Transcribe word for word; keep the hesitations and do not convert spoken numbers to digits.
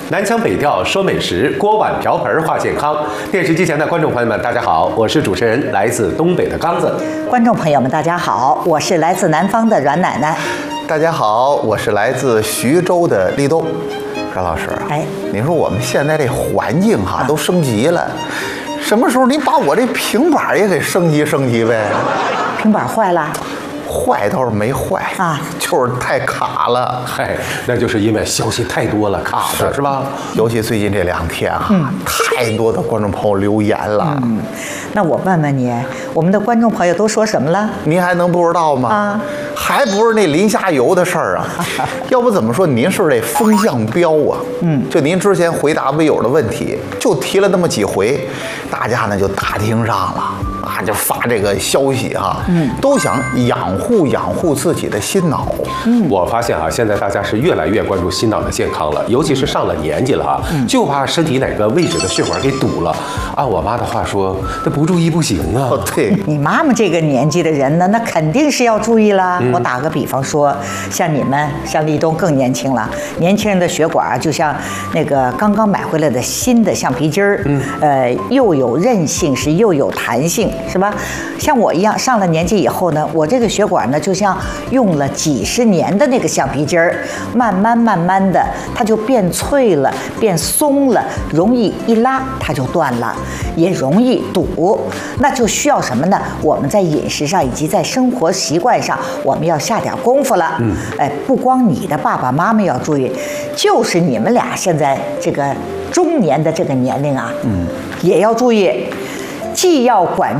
南腔北调说美食，锅碗瓢盆话健康。电视机前的观众朋友们，大家好，我是主持人来自东北的刚子。 观众朋友们，大家好，我是来自南方的阮奶奶。 大家好，我是来自徐州的立冬。阮老师， 哎， 你说我们现在这环境哈、啊、都升级了，什么时候你把我这平板也给升级升级呗？ 平板坏了？ 坏倒是没坏啊，就是太卡了。 嗨，那就是因为消息太多了，卡的是吧？ 尤其最近这两天啊，嗯、太多的观众朋友留言了。 嗯，那我问问你，我们的观众朋友都说什么了？ 您还能不知道吗？啊，还不是那临下游的事儿啊。要不怎么说您是这风向标啊？嗯，就您之前回答微友的问题，就提了那么几回，大家呢就打听上了啊，就发这个消息哈、啊，嗯，都想养护养护自己的心脑。 嗯，我发现啊，现在大家是越来越关注心脑的健康了，尤其是上了年纪了啊，嗯、就怕身体哪个位置的血管给堵了。按我妈的话说，那不注意不行啊。 哦，对， 你妈妈这个年纪的人呢，那肯定是要注意啦。嗯、我打个比方说，像你们，像立冬更年轻了，年轻人的血管就像那个刚刚买回来的新的橡皮筋儿，嗯，呃，又有韧性，是又有弹性，是吧？像我一样上了年纪以后呢，我这个血管呢，就像用了几十年的那个橡皮筋儿，慢慢慢慢的，它就变脆了，变松了，容易一拉它就断了，也容易堵。那就需要什么呢？我们在饮食上以及在生活习惯上，我们要下点功夫了。嗯，哎，不光你的爸爸妈妈要注意，就是你们俩现在这个中年的这个年龄啊，嗯，也要注意，既要管